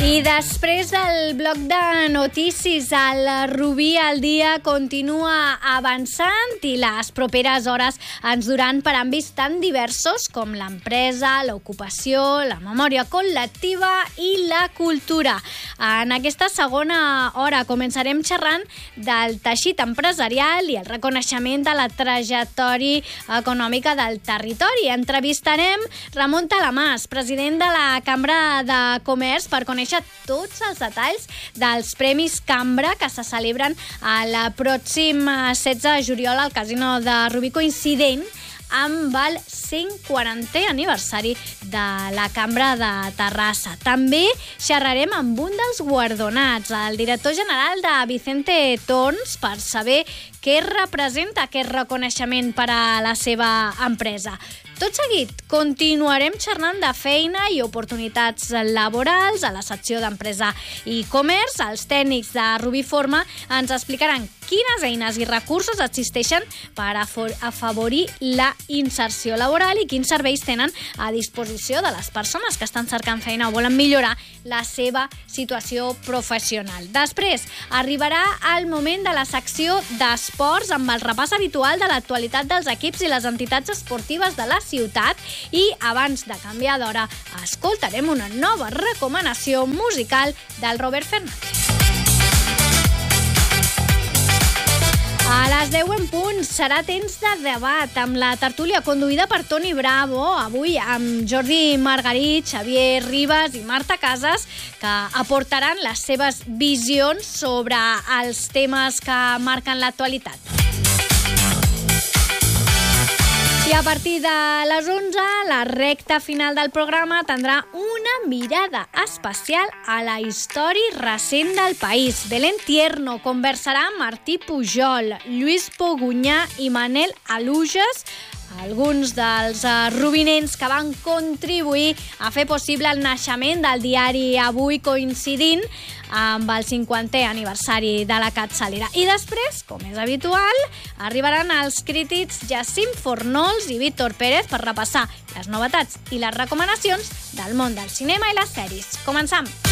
I després del bloc de notícies, el Rubí al dia continua avançant i les properes hores ens duran per àmbits tan diversos com l'empresa, l'ocupació, la memòria col·lectiva i la cultura. En aquesta segona hora començarem xerrant del teixit empresarial i el reconeixement de la trajectòria econòmica del territori. Entrevistarem Ramon Talamàs, president de la Cambra de Comerç, per conèixer tots els detalls dels Premis Cambra que se celebren el pròxim 16 de juliol al Casino de Rubí, coincident amb el 140è aniversari de la Cambra de Terrassa. També xerrarem amb un dels guardonats, el director general de Vicente Torns, per saber què representa aquest reconeixement per a la seva empresa. Tot seguit, continuarem xerrant de feina i oportunitats laborals a la secció d'empresa i comerç. Els tècnics de Rubí Forma ens explicaran quines eines i recursos existeixen per afavorir la inserció laboral i quins serveis tenen a disposició de les persones que estan cercant feina o volen millorar la seva situació professional. Després arribarà el moment de la secció d'esports amb el repàs habitual de l'actualitat dels equips i les entitats esportives de la ciutat i abans de canviar d'hora escoltarem una nova recomanació musical del Robert Fernández. A les 10 en punt serà temps de debat amb la tertúlia conduïda per Toni Bravo, avui amb Jordi Margarit, Xavier Ribas i Marta Casas, que aportaran les seves visions sobre els temes que marquen l'actualitat. I a partir de les 11, la recta final del programa tindrà una mirada especial a la història recent del país. Belén Tierno conversarà amb Martí Pujol, Lluís Pogunyà i Manel Alujas, alguns dels rubinencs que van contribuir a fer possible el naixement del diari Avui, coincidint amb el 50è aniversari de la capçalera. I després, com és habitual, arribaran els crítics Jacint Fornols i Víctor Pérez per repassar les novetats i les recomanacions del món del cinema i les sèries. Començam!